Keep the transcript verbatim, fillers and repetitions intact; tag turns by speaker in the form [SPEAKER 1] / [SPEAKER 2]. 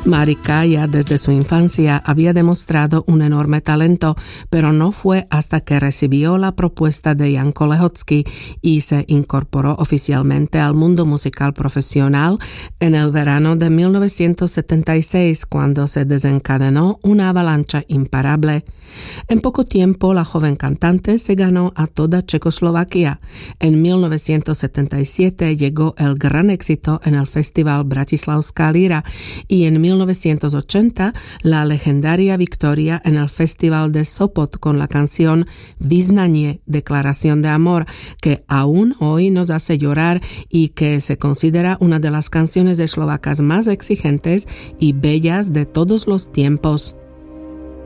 [SPEAKER 1] Marika ya desde su infancia había demostrado un enorme talento, pero no fue hasta que recibió la propuesta de Janko Lehocký y se incorporó oficialmente al mundo musical profesional en el verano de mil novecientos setenta y seis, cuando se desencadenó una avalancha imparable. En poco tiempo, la joven cantante se ganó a toda Checoslovaquia. En mil novecientos setenta y siete llegó el gran éxito en el festival Bratislavská Líra y en mil novecientos ochenta la legendaria victoria en el festival de Sopot con la canción Vyznanie, Declaración de Amor, que aún hoy nos hace llorar y que se considera una de las canciones eslovacas más exigentes y bellas de todos los tiempos.